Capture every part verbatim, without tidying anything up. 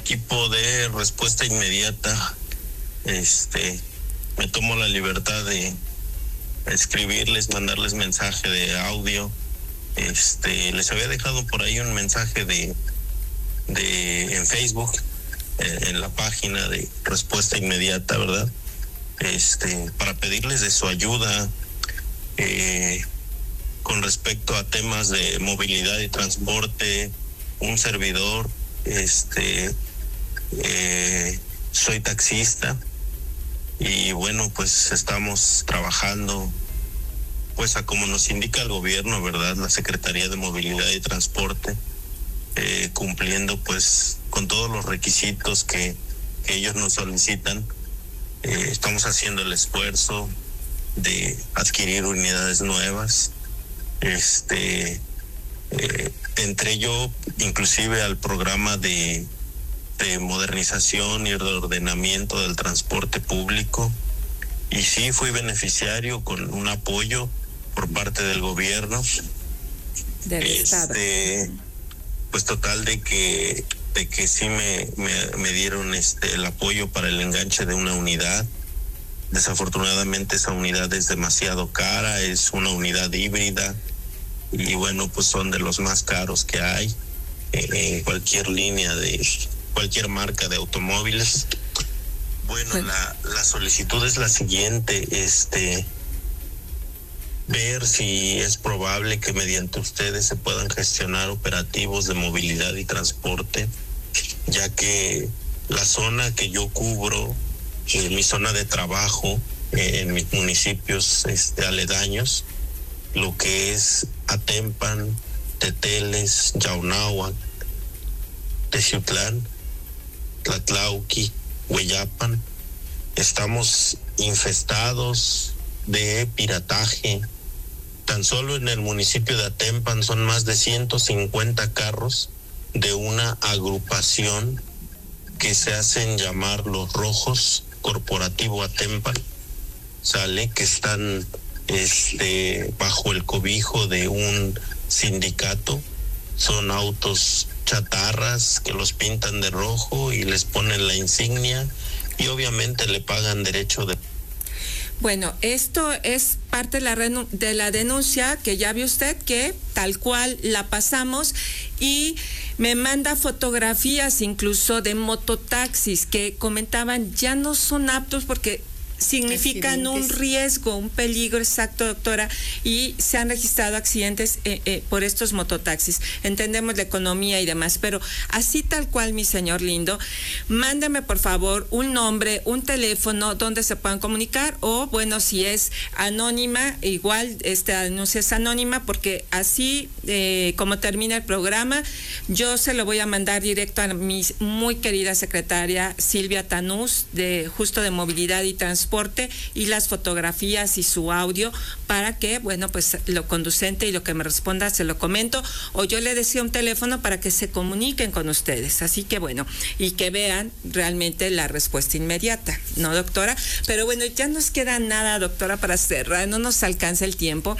equipo de respuesta inmediata, este, me tomo la libertad de escribirles, mandarles mensaje de audio. Este, les había dejado por ahí un mensaje de, de en Facebook, eh, en la página de respuesta inmediata, ¿verdad? Este, para pedirles de su ayuda eh, con respecto a temas de movilidad y transporte. Un servidor, este, eh, soy taxista y bueno, pues estamos trabajando pues a como nos indica el gobierno, ¿verdad? La Secretaría de Movilidad y Transporte, eh, cumpliendo pues con todos los requisitos que, que ellos nos solicitan. Eh, estamos haciendo el esfuerzo de adquirir unidades nuevas. Este, eh, entré yo inclusive al programa de, de modernización y reordenamiento del transporte público y sí fui beneficiario con un apoyo por parte del gobierno del estado. Este, pues total de que de que sí me, me, me dieron este el apoyo para el enganche de una unidad. Desafortunadamente esa unidad es demasiado cara, es una unidad híbrida y bueno, pues son de los más caros que hay en, en cualquier línea de cualquier marca de automóviles. Bueno, la, la solicitud es la siguiente, este ver si es probable que mediante ustedes se puedan gestionar operativos de movilidad y transporte, ya que la zona que yo cubro, eh, mi zona de trabajo, eh, en mis municipios este, aledaños, lo que es Atempan, Teteles, Yaunáhuac, Teciutlán, Tlatlauqui, Hueyapan, estamos infestados de pirataje. Tan solo en el municipio de Atempan son más de ciento cincuenta carros de una agrupación que se hacen llamar Los Rojos Corporativo Atempan, sale, que están este bajo el cobijo de un sindicato. Son autos chatarras que los pintan de rojo y les ponen la insignia y obviamente le pagan derecho de... Bueno, esto es parte de la, renu- de la denuncia que ya vio usted, que tal cual la pasamos, y me manda fotografías incluso de mototaxis que comentaban ya no son aptos porque significan un riesgo, un peligro, exacto, doctora, y se han registrado accidentes eh, eh, por estos mototaxis. Entendemos la economía y demás, pero así tal cual, mi señor lindo, mándame por favor un nombre, un teléfono donde se puedan comunicar, o bueno, si es anónima, igual esta denuncia es anónima, porque así eh, como termina el programa, yo se lo voy a mandar directo a mi muy querida secretaria Silvia Tanús, de justo de Movilidad y Transporte, y las fotografías y su audio, para que, bueno, pues lo conducente y lo que me responda se lo comento, o yo le decía un teléfono para que se comuniquen con ustedes, así que bueno, y que vean realmente la respuesta inmediata, ¿no, doctora? Pero bueno, ya nos queda nada, doctora, para cerrar, no nos alcanza el tiempo.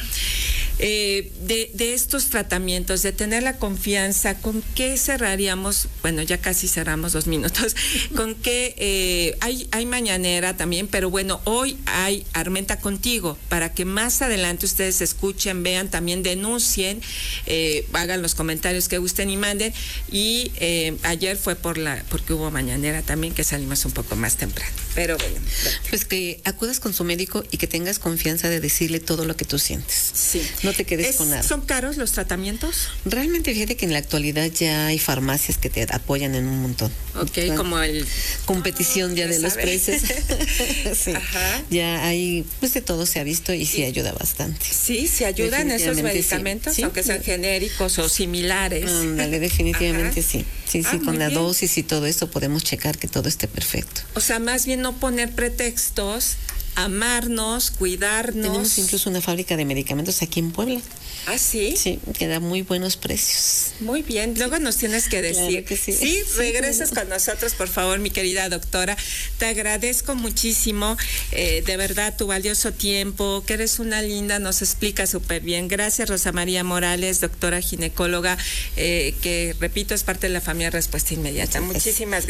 Eh, de, de estos tratamientos, de tener la confianza, ¿con qué cerraríamos? Bueno, ya casi cerramos dos minutos. ¿Con qué? Eh, hay, hay mañanera también, pero bueno, hoy hay Armenta Contigo, para que más adelante ustedes escuchen, vean, también denuncien, eh, hagan los comentarios que gusten y manden. Y eh, ayer fue por la porque hubo mañanera también, que salimos un poco más temprano. Pero bueno. Pues que acudas con su médico y que tengas confianza de decirle todo lo que tú sientes. Sí. No te quedes es, con nada. ¿Son caros los tratamientos? Realmente, fíjate que en la actualidad ya hay farmacias que te apoyan en un montón. Ok, ¿no? como el... Competición oh, ya de los sabe. precios. Sí. Ajá. Ya hay, pues de todo se ha visto y sí y, ayuda bastante. Sí, se ayudan esos medicamentos, sí. Aunque sean sí. genéricos o similares. Ándale, definitivamente Ajá. sí. Sí, sí, ah, con la bien. dosis y todo eso podemos checar que todo esté perfecto. O sea, más bien no poner pretextos, amarnos, cuidarnos. Tenemos incluso una fábrica de medicamentos aquí en Puebla. ¿Ah, sí? Sí, que da muy buenos precios. Muy bien, luego nos tienes que decir. Claro que sí. Sí, sí regresas bueno. con nosotros, por favor, mi querida doctora. Te agradezco muchísimo, eh, de verdad, tu valioso tiempo, que eres una linda, nos explica súper bien. Gracias, Rosa María Morales, doctora ginecóloga, eh, que, repito, es parte de la familia Respuesta Inmediata. Muchísimas gracias.